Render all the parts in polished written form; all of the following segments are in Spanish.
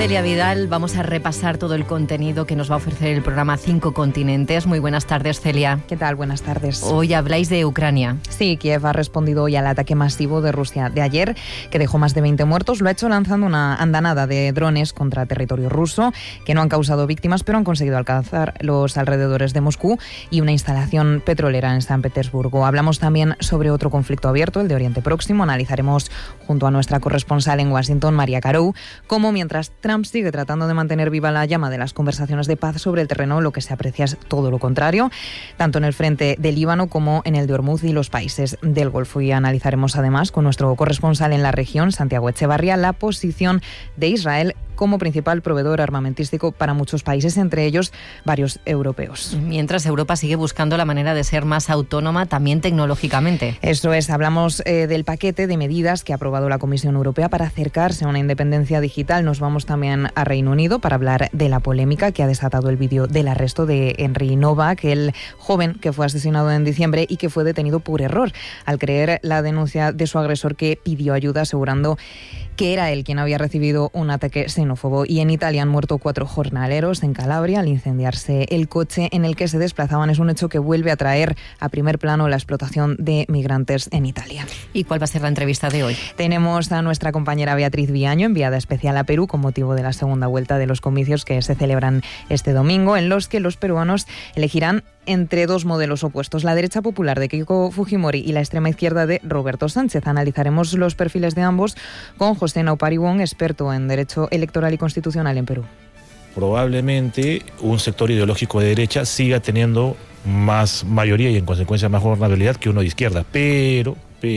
Celia Vidal, vamos a repasar todo el contenido que nos va a ofrecer el programa 5 Continentes. Muy buenas tardes, Celia. ¿Qué tal? Buenas tardes. Hoy habláis de Ucrania. Sí, Kiev ha respondido hoy al ataque masivo de Rusia de ayer, que dejó más de 20 muertos. Lo ha hecho lanzando una andanada de drones contra territorio ruso, que no han causado víctimas, pero han conseguido alcanzar los alrededores de Moscú y una instalación petrolera en San Petersburgo. Hablamos también sobre otro conflicto abierto, el de Oriente Próximo. Analizaremos junto a nuestra corresponsal en Washington, María Carou, cómo mientras Trump sigue tratando de mantener viva la llama de las conversaciones de paz sobre el terreno, lo que se aprecia es todo lo contrario, tanto en el frente del Líbano como en el de Hormuz y los países del Golfo. Y analizaremos además con nuestro corresponsal en la región, Santiago Echevarría, la posición de Israel como principal proveedor armamentístico para muchos países, entre ellos varios europeos. Mientras Europa sigue buscando la manera de ser más autónoma, también tecnológicamente. Eso es, hablamos del paquete de medidas que ha aprobado la Comisión Europea para acercarse a una independencia digital. Nos vamos también a Reino Unido para hablar de la polémica que ha desatado el vídeo del arresto de Henry Novak, el joven que fue asesinado en diciembre y que fue detenido por error al creer la denuncia de su agresor, que pidió ayuda asegurando que era él quien había recibido un ataque xenófobo. Y en Italia han muerto 4 jornaleros en Calabria al incendiarse el coche en el que se desplazaban. Es un hecho que vuelve a traer a primer plano la explotación de migrantes en Italia. ¿Y cuál va a ser la entrevista de hoy? Tenemos a nuestra compañera Beatriz Viaño, enviada especial a Perú con motivo de la segunda vuelta de los comicios que se celebran este domingo, en los que los peruanos elegirán entre 2 modelos opuestos, la derecha popular de Keiko Fujimori y la extrema izquierda de Roberto Sánchez. Analizaremos los perfiles de ambos con José Naupari-Wong, experto en Derecho Electoral y Constitucional en Perú. Probablemente un sector ideológico de derecha siga teniendo más mayoría y en consecuencia más gobernabilidad que uno de izquierda, pero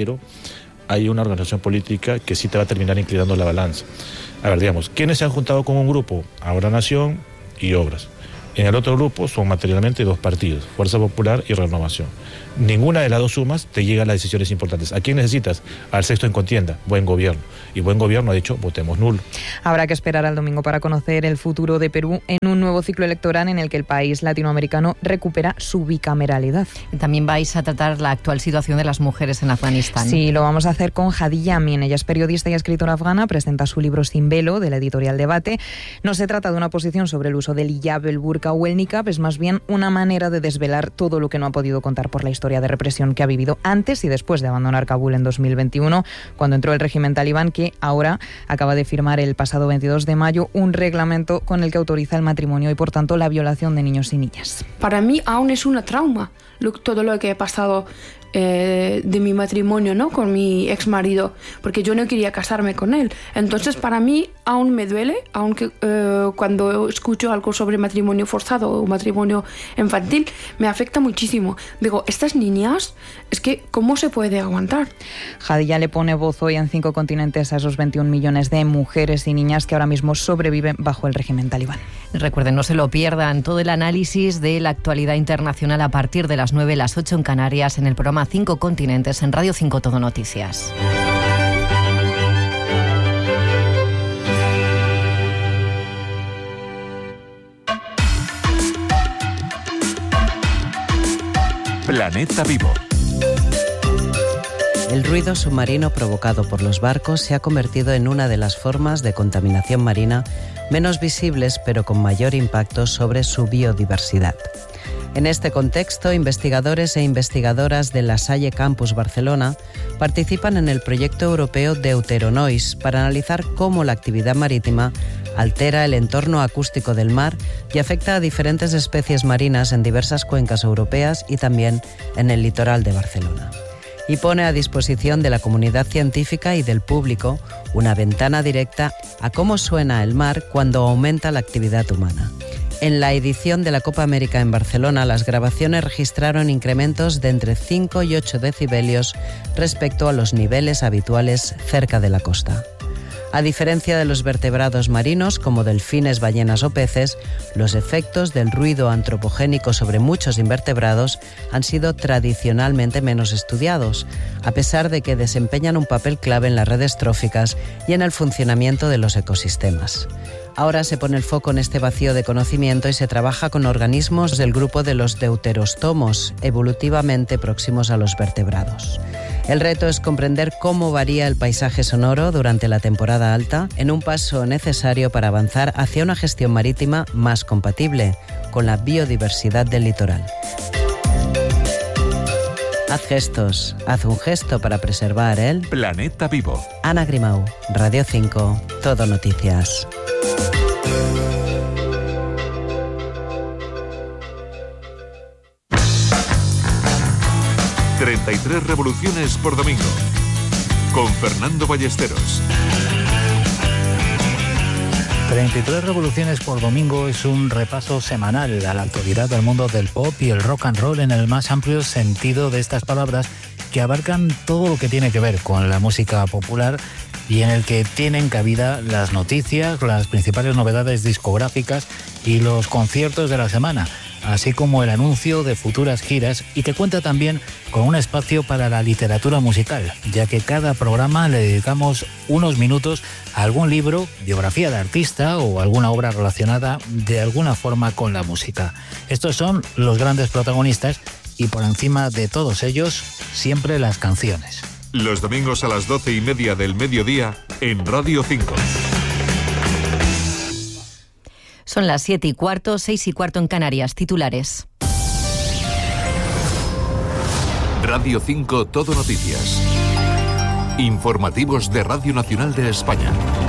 hay una organización política que sí te va a terminar inclinando la balanza. A ver, digamos, ¿quiénes se han juntado con un grupo? Ahora Nación y Obras. En el otro grupo son materialmente 2 partidos, Fuerza Popular y Renovación. Ninguna de las 2 sumas te llega a las decisiones importantes. ¿A quién necesitas? Al sexto en contienda, buen gobierno. Y buen gobierno ha dicho, votemos nulo. Habrá que esperar al domingo para conocer el futuro de Perú en un nuevo ciclo electoral en el que el país latinoamericano recupera su bicameralidad. También vais a tratar la actual situación de las mujeres en Afganistán. Sí, lo vamos a hacer con Hadiya Amin. Ella es periodista y escritora afgana, presenta su libro Sin velo, de la editorial Debate. No se trata de una posición sobre el uso del hijab, el burka o el niqab, es más bien una manera de desvelar todo lo que no ha podido contar por la historia de represión que ha vivido antes y después de abandonar Kabul en 2021, cuando entró el régimen talibán, que ahora acaba de firmar el pasado 22 de mayo un reglamento con el que autoriza el matrimonio y por tanto la violación de niños y niñas. Para mí aún es una trauma todo lo que he pasado de mi matrimonio, ¿no?, con mi ex marido, porque yo no quería casarme con él. Entonces para mí aún me duele, aunque cuando escucho algo sobre matrimonio forzado o matrimonio infantil me afecta muchísimo. Digo, estas niñas, es que ¿cómo se puede aguantar? Hadiya le pone voz hoy en 5 continentes a esos 21 millones de mujeres y niñas que ahora mismo sobreviven bajo el régimen talibán. Recuerden, no se lo pierdan, todo el análisis de la actualidad internacional a partir de las 9, las 8 en Canarias, en el programa 5 Continentes en Radio 5 Todo Noticias. Planeta Vivo. El ruido submarino provocado por los barcos se ha convertido en una de las formas de contaminación marina menos visibles, pero con mayor impacto sobre su biodiversidad. En este contexto, investigadores e investigadoras de La Salle Campus Barcelona participan en el proyecto europeo Deuteronois para analizar cómo la actividad marítima altera el entorno acústico del mar y afecta a diferentes especies marinas en diversas cuencas europeas y también en el litoral de Barcelona. Y pone a disposición de la comunidad científica y del público una ventana directa a cómo suena el mar cuando aumenta la actividad humana. En la edición de la Copa América en Barcelona, las grabaciones registraron incrementos de entre 5 y 8 decibelios respecto a los niveles habituales cerca de la costa. A diferencia de los vertebrados marinos, como delfines, ballenas o peces, los efectos del ruido antropogénico sobre muchos invertebrados han sido tradicionalmente menos estudiados, a pesar de que desempeñan un papel clave en las redes tróficas y en el funcionamiento de los ecosistemas. Ahora se pone el foco en este vacío de conocimiento y se trabaja con organismos del grupo de los deuterostomos, evolutivamente próximos a los vertebrados. El reto es comprender cómo varía el paisaje sonoro durante la temporada alta, en un paso necesario para avanzar hacia una gestión marítima más compatible con la biodiversidad del litoral. Haz gestos, haz un gesto para preservar el Planeta Vivo. Ana Grimau, Radio 5, Todo Noticias. «33 revoluciones por domingo», con Fernando Ballesteros. 33 revoluciones por domingo es un repaso semanal a la actualidad del mundo del pop y el rock and roll en el más amplio sentido de estas palabras, que abarcan todo lo que tiene que ver con la música popular y en el que tienen cabida las noticias, las principales novedades discográficas y los conciertos de la semana, así como el anuncio de futuras giras, y que cuenta también con un espacio para la literatura musical, ya que cada programa le dedicamos unos minutos a algún libro, biografía de artista o alguna obra relacionada de alguna forma con la música. Estos son los grandes protagonistas y por encima de todos ellos, siempre las canciones. Los domingos a las 12:30 del mediodía en Radio 5. Son las 7:15, 6:15 en Canarias. Titulares. Radio 5 Todo Noticias. Informativos de Radio Nacional de España.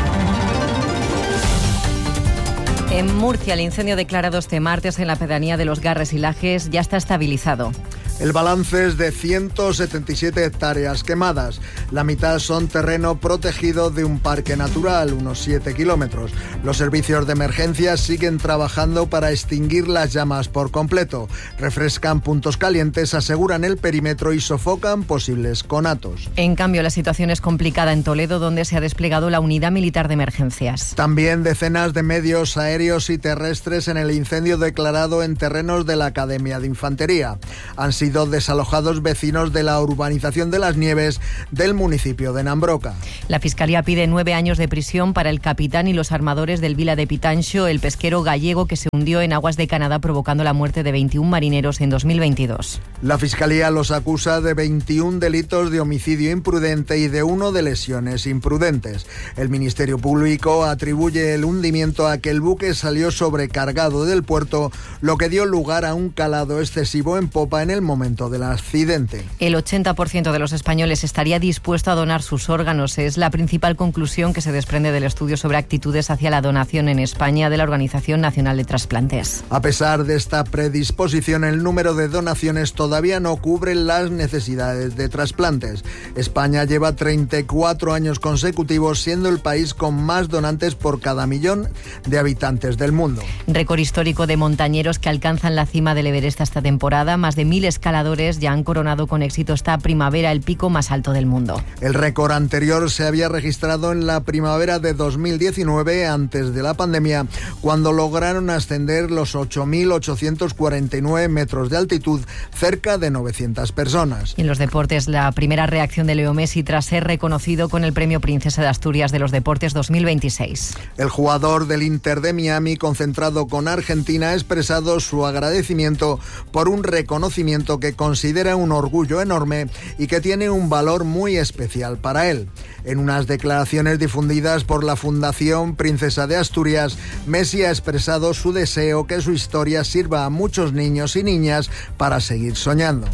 En Murcia, el incendio declarado este martes en la pedanía de Los Garres y Lajes ya está estabilizado. El balance es de 177 hectáreas quemadas. La mitad son terreno protegido de un parque natural, unos 7 kilómetros. Los servicios de emergencia siguen trabajando para extinguir las llamas por completo. Refrescan puntos calientes, aseguran el perímetro y sofocan posibles conatos. En cambio, la situación es complicada en Toledo, donde se ha desplegado la unidad militar de emergencias. También decenas de medios aéreos y terrestres en el incendio declarado en terrenos de la Academia de Infantería. Han sido desalojados vecinos de la urbanización de Las Nieves del municipio de Nambroca. La Fiscalía pide 9 años de prisión para el capitán y los armadores del Vila de Pitanxo, el pesquero gallego que se hundió en aguas de Canadá provocando la muerte de 21 marineros en 2022. La Fiscalía los acusa de 21 delitos de homicidio imprudente y de 1 de lesiones imprudentes. El Ministerio Público atribuye el hundimiento a que el buque salió sobrecargado del puerto, lo que dio lugar a un calado excesivo en popa en el momento del accidente. El 80% de los españoles estaría dispuesto a donar sus órganos. Es la principal conclusión que se desprende del estudio sobre actitudes hacia la donación en España de la Organización Nacional de Trasplantes. A pesar de esta predisposición, el número de donaciones todavía no cubre las necesidades de trasplantes. España lleva 34 años consecutivos siendo el país con más donantes por cada millón de habitantes del mundo. Récord histórico de montañeros que alcanzan la cima del Everest esta temporada. Más de 1.000 escaladores ya han coronado con éxito esta primavera el pico más alto del mundo. El récord anterior se había registrado en la primavera de 2019, antes de la pandemia, cuando lograron ascender los 8.849 metros de altitud, cerca de 900 personas. Y en los deportes, la primera reacción de Leo Messi tras ser reconocido con el Premio Princesa de Asturias de los Deportes 2026. El jugador del Inter de Miami, concentrado con Argentina, ha expresado su agradecimiento por un reconocimiento que considera un orgullo enorme y que tiene un valor muy especial para él. En unas declaraciones difundidas por la Fundación Princesa de Asturias, Messi ha expresado su deseo que su historia sirva a muchos niños y niñas para seguir soñando.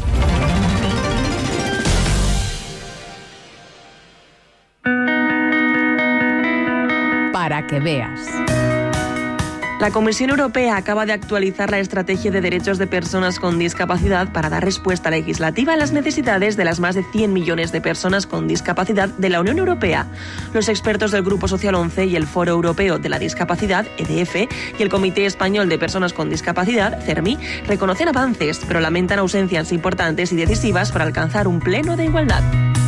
Para que veas. La Comisión Europea acaba de actualizar la Estrategia de Derechos de Personas con Discapacidad para dar respuesta legislativa a las necesidades de las más de 100 millones de personas con discapacidad de la Unión Europea. Los expertos del Grupo Social 11 y el Foro Europeo de la Discapacidad, EDF, y el Comité Español de Personas con Discapacidad, CERMI, reconocen avances, pero lamentan ausencias importantes y decisivas para alcanzar un pleno de igualdad.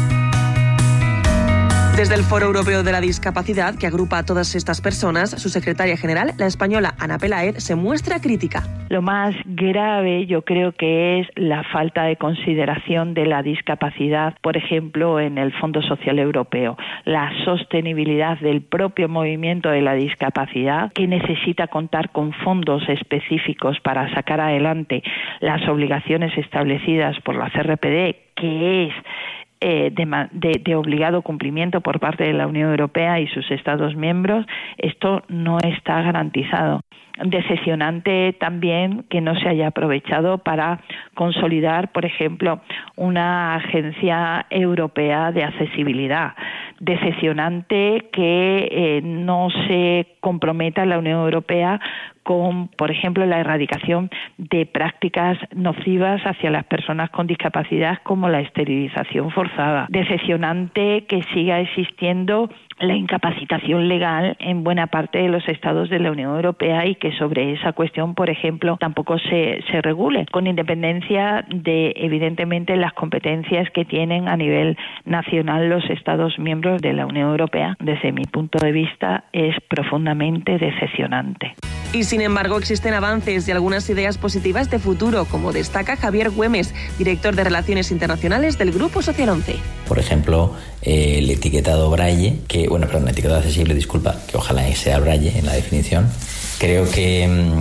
Desde el Foro Europeo de la Discapacidad, que agrupa a todas estas personas, su secretaria general, la española Ana Peláez, se muestra crítica. Lo más grave yo creo que es la falta de consideración de la discapacidad, por ejemplo, en el Fondo Social Europeo. La sostenibilidad del propio movimiento de la discapacidad, que necesita contar con fondos específicos para sacar adelante las obligaciones establecidas por la CRPD, que es de obligado cumplimiento por parte de la Unión Europea y sus Estados miembros, esto no está garantizado. Decepcionante también que no se haya aprovechado para consolidar, por ejemplo, una agencia europea de accesibilidad. Decepcionante que no se comprometa la Unión Europea con, por ejemplo, la erradicación de prácticas nocivas hacia las personas con discapacidad como la esterilización forzada. Decepcionante que siga existiendo la incapacitación legal en buena parte de los estados de la Unión Europea y que sobre esa cuestión, por ejemplo, tampoco se regule, con independencia de, evidentemente, las competencias que tienen a nivel nacional los estados miembros de la Unión Europea. Desde mi punto de vista, es profundamente decepcionante. Y sin embargo existen avances y algunas ideas positivas de futuro, como destaca Javier Güemes, director de Relaciones Internacionales del Grupo Social 11. Por ejemplo, el etiquetado Braille, etiquetado accesible, que ojalá sea Braille en la definición. Creo que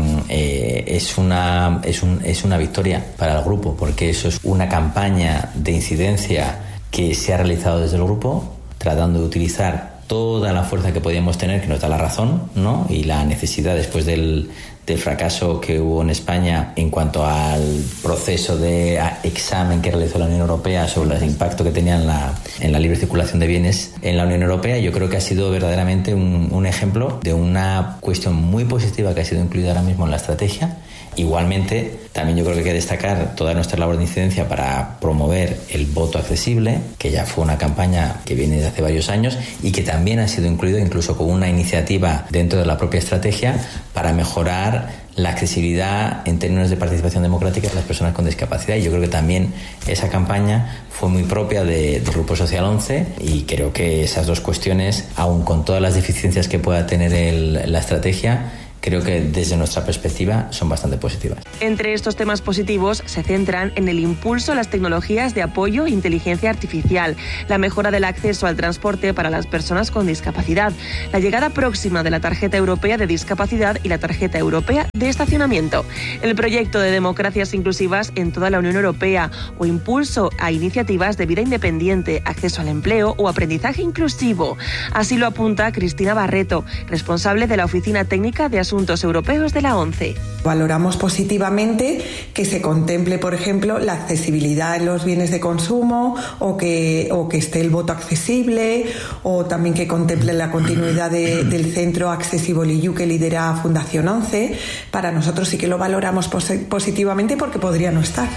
es una victoria para el grupo, porque eso es una campaña de incidencia que se ha realizado desde el grupo, tratando de utilizar toda la fuerza que podíamos tener, que nos da la razón, ¿no? Y la necesidad, después del fracaso que hubo en España en cuanto al proceso de examen que realizó la Unión Europea sobre el impacto que tenía en la libre circulación de bienes en la Unión Europea, yo creo que ha sido verdaderamente un ejemplo de una cuestión muy positiva que ha sido incluida ahora mismo en la estrategia. Igualmente, también yo creo que hay que destacar toda nuestra labor de incidencia para promover el voto accesible, que ya fue una campaña que viene desde hace varios años y que también ha sido incluido incluso con una iniciativa dentro de la propia estrategia para mejorar la accesibilidad en términos de participación democrática de las personas con discapacidad. Y yo creo que también esa campaña fue muy propia del Grupo Social 11 y creo que esas dos cuestiones, aun con todas las deficiencias que pueda tener la estrategia, creo que desde nuestra perspectiva son bastante positivas. Entre estos temas positivos se centran en el impulso a las tecnologías de apoyo e inteligencia artificial, la mejora del acceso al transporte para las personas con discapacidad, la llegada próxima de la tarjeta europea de discapacidad y la tarjeta europea de estacionamiento, el proyecto de democracias inclusivas en toda la Unión Europea o impulso a iniciativas de vida independiente, acceso al empleo o aprendizaje inclusivo. Así lo apunta Cristina Barreto, responsable de la Oficina Técnica de Asuntos Europeos de la ONCE. Valoramos positivamente que se contemple, por ejemplo, la accesibilidad en los bienes de consumo o que esté el voto accesible, o también que contemple la continuidad del centro Accessible EU que lidera Fundación 11. Para nosotros sí que lo valoramos positivamente porque podría no estar.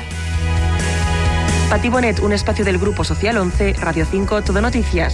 Pati Bonet, un espacio del Grupo Social 11, Radio 5, Todo Noticias.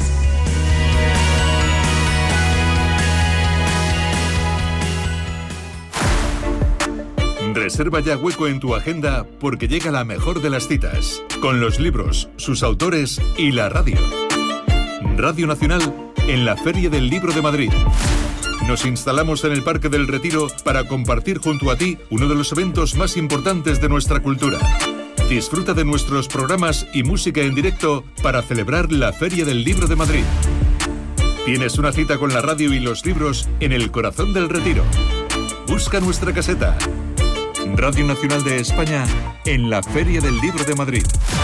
Reserva ya hueco en tu agenda porque llega la mejor de las citas, con los libros, sus autores y la radio. Radio Nacional en la Feria del Libro de Madrid. Nos instalamos en el Parque del Retiro para compartir junto a ti uno de los eventos más importantes de nuestra cultura. Disfruta de nuestros programas y música en directo para celebrar la Feria del Libro de Madrid. Tienes una cita con la radio y los libros en el corazón del Retiro. Busca nuestra caseta. Radio Nacional de España en la Feria del Libro de Madrid.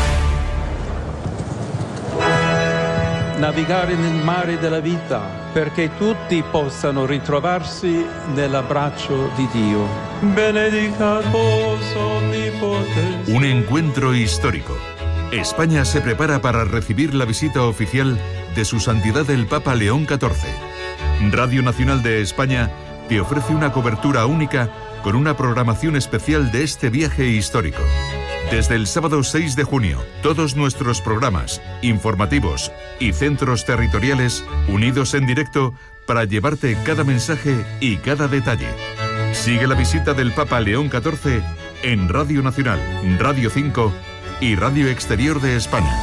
Navigare nel mare della vita perché tutti possano ritrovarsi nell'abbraccio di Dio. Benedicat vos omnipotens. Un encuentro histórico. España se prepara para recibir la visita oficial de Su Santidad el Papa León XIV. Radio Nacional de España te ofrece una cobertura única con una programación especial de este viaje histórico. Desde el sábado 6 de junio, todos nuestros programas, informativos y centros territoriales unidos en directo para llevarte cada mensaje y cada detalle. Sigue la visita del Papa León XIV en Radio Nacional, Radio 5 y Radio Exterior de España.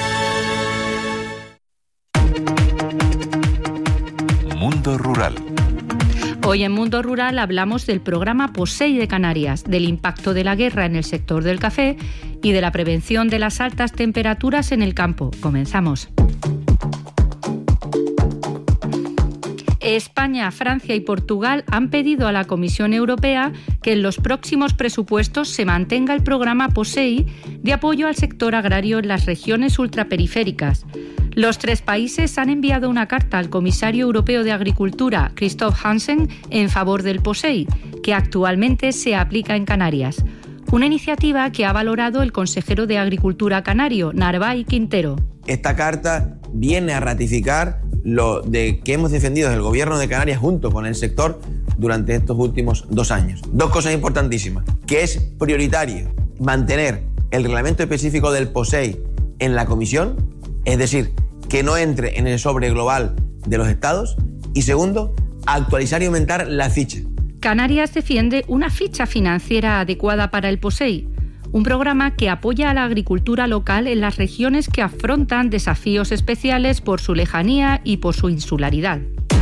Mundo Rural. Hoy en Mundo Rural hablamos del programa POSEI de Canarias, del impacto de la guerra en el sector del café y de la prevención de las altas temperaturas en el campo. Comenzamos. España, Francia y Portugal han pedido a la Comisión Europea que en los próximos presupuestos se mantenga el programa POSEI de apoyo al sector agrario en las regiones ultraperiféricas. Los 3 países han enviado una carta al comisario europeo de Agricultura, Christoph Hansen, en favor del POSEI, que actualmente se aplica en Canarias. Una iniciativa que ha valorado el consejero de Agricultura canario, Narváez Quintero. Esta carta viene a ratificar lo de que hemos defendido desde el Gobierno de Canarias junto con el sector durante estos últimos 2 años. 2 cosas importantísimas, que es prioritario mantener el reglamento específico del POSEI en la Comisión, es decir, que no entre en el sobre global de los estados, y segundo, actualizar y aumentar la ficha. Canarias defiende una ficha financiera adecuada para el POSEI, un programa que apoya a la agricultura local en las regiones que afrontan desafíos especiales por su lejanía y por su insularidad.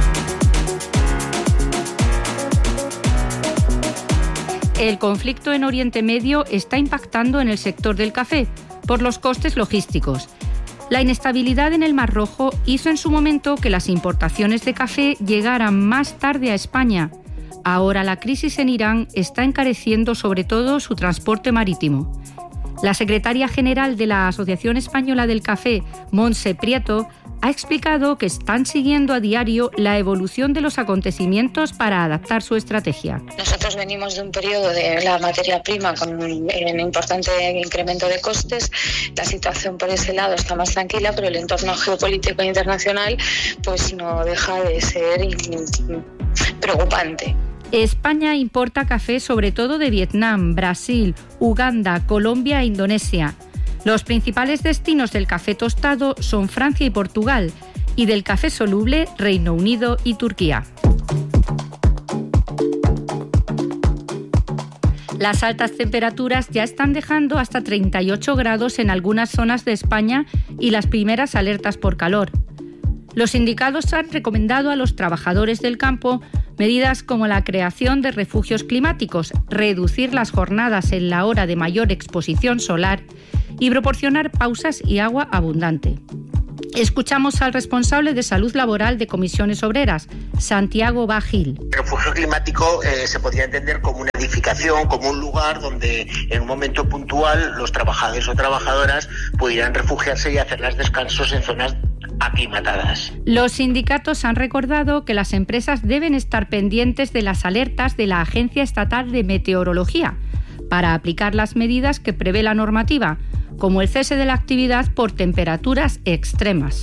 El conflicto en Oriente Medio está impactando en el sector del café por los costes logísticos. La inestabilidad en el Mar Rojo hizo en su momento que las importaciones de café llegaran más tarde a España. Ahora la crisis en Irán está encareciendo sobre todo su transporte marítimo. La secretaria general de la Asociación Española del Café, Montse Prieto, ha explicado que están siguiendo a diario la evolución de los acontecimientos para adaptar su estrategia. Nosotros venimos de un periodo de la materia prima con un importante incremento de costes. La situación por ese lado está más tranquila, pero el entorno geopolítico internacional pues no deja de ser preocupante. España importa café sobre todo de Vietnam, Brasil, Uganda, Colombia e Indonesia. Los principales destinos del café tostado son Francia y Portugal, y del café soluble, Reino Unido y Turquía. Las altas temperaturas ya están dejando hasta 38 grados en algunas zonas de España y las primeras alertas por calor. Los sindicatos han recomendado a los trabajadores del campo medidas como la creación de refugios climáticos, reducir las jornadas en la hora de mayor exposición solar y proporcionar pausas y agua abundante. Escuchamos al responsable de Salud Laboral de Comisiones Obreras, Santiago Bajil. El refugio climático se podría entender como una edificación, como un lugar donde en un momento puntual los trabajadores o trabajadoras pudieran refugiarse y hacerles descansos en zonas aclimatadas. Los sindicatos han recordado que las empresas deben estar pendientes de las alertas de la Agencia Estatal de Meteorología para aplicar las medidas que prevé la normativa, como el cese de la actividad por temperaturas extremas.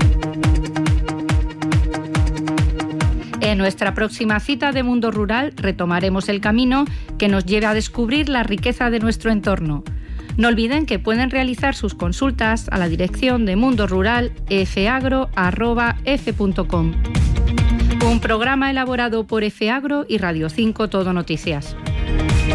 En nuestra próxima cita de Mundo Rural retomaremos el camino que nos lleve a descubrir la riqueza de nuestro entorno. No olviden que pueden realizar sus consultas a la dirección de Mundo Rural fagro@f.com. Un programa elaborado por FAgro y Radio 5 Todo Noticias.